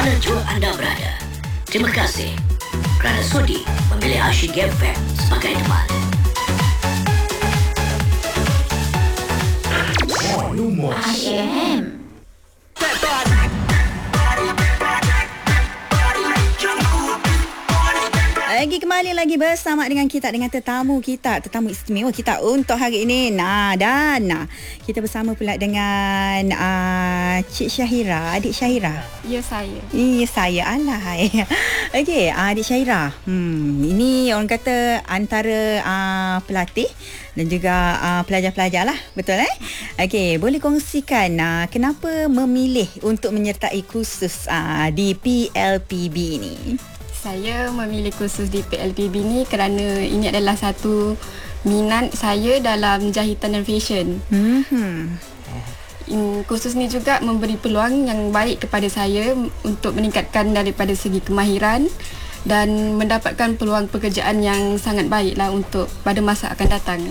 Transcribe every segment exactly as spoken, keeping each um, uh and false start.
mana jua anda berada. Terima kasih kerana sudi memilih Asyik F M sebagai teman. Lumos Asyik F M. Lagi kembali lagi bersama dengan kita, dengan tetamu kita, tetamu istimewa kita untuk hari ini. Nah, dan nah, kita bersama pula dengan uh, Cik Syahira, adik Syahira. Ya, saya. Ya, saya. Alahai. Okey, adik Syahira. Hmm, ini orang kata antara uh, pelatih dan juga uh, pelajar-pelajar lah. Betul eh? Okey, boleh kongsikan uh, kenapa memilih untuk menyertai kursus uh, di P L P B ini? Saya memilih kursus di P L P B ni kerana ini adalah satu minat saya dalam jahitan dan fashion. Hmm. Kursus ni juga memberi peluang yang baik kepada saya untuk meningkatkan daripada segi kemahiran dan mendapatkan peluang pekerjaan yang sangat baiklah untuk pada masa akan datang.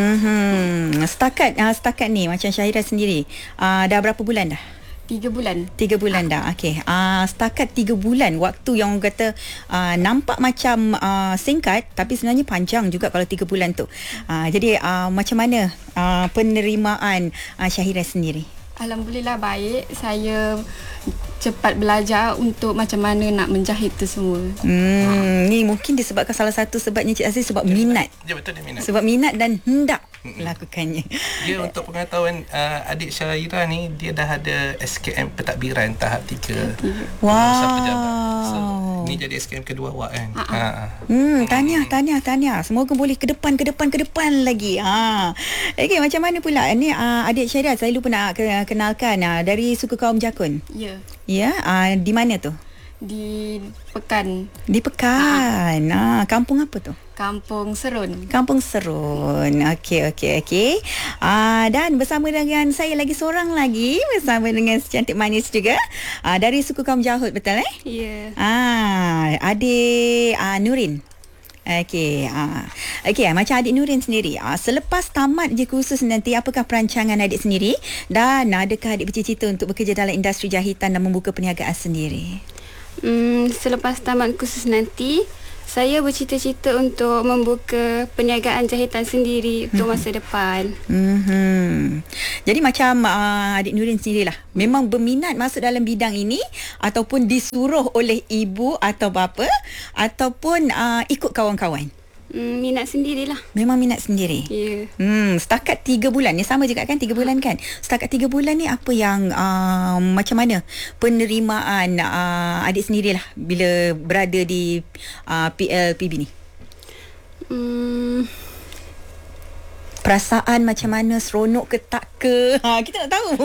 Hmm. Setakat uh, setakat ni macam Syahira sendiri, uh, dah berapa bulan dah? Tiga bulan. Tiga bulan dah. Okey. Uh, setakat tiga bulan, waktu yang orang kata uh, nampak macam uh, singkat, tapi sebenarnya panjang juga kalau tiga bulan tu. Uh, jadi uh, macam mana uh, penerimaan uh, Syahira sendiri? Alhamdulillah baik. Saya cepat belajar untuk macam mana nak menjahit tu semua. Hmm, ni mungkin disebabkan salah satu sebabnya Cik Aziz sebab minat. Ya, betul dia minat. Sebab minat dan hendak Mm-mm. lakukannya. Dia untuk pengetahuan uh, adik Syahira ni, dia dah ada S K M pentadbiran tahap tiga. Wow. So, ni jadi S K M kedua awak kan. Ha. Ha. Hmm, tahniah, tahniah, tahniah. Semoga boleh ke depan, ke depan, ke depan lagi. Ha. Okey, macam mana pula ni uh, adik Syahira, saya lupa nak ke- kenalkan uh, dari suku kaum Jakun. Ya. Ya, uh, di mana tu? Di Pekan, Di Pekan. Ah, kampung apa tu? Kampung Serun. Kampung Serun. Okey, okey, okey. Ah, dan bersama dengan saya lagi seorang lagi, bersama dengan si cantik manis juga. Ah, dari suku kaum Jahut, betul eh? Ya. Ah, adik ah, Nurin. Okey, ah. Okey, macam adik Nurin sendiri, ah, selepas tamat je kursus nanti, apakah perancangan adik sendiri dan adakah adik bercita-cita untuk bekerja dalam industri jahitan dan membuka perniagaan sendiri? Hmm, selepas tamat kursus nanti, saya bercita-cita untuk membuka perniagaan jahitan sendiri untuk masa depan. Hmm. Jadi macam uh, adik Nurin sendirilah, memang berminat masuk dalam bidang ini ataupun disuruh oleh ibu atau bapa ataupun uh, ikut kawan-kawan? Hmm, minat sendirilah. Memang minat sendiri. Ya. Hmm, setakat tiga bulan ni sama juga kan, tiga bulan kan? Setakat tiga bulan ni apa yang uh, macam mana penerimaan uh, adik sendirilah bila berada di uh, P L P B ni? Hmm, Perasaan macam mana, seronok ke tak ke? Ha, kita nak tahu.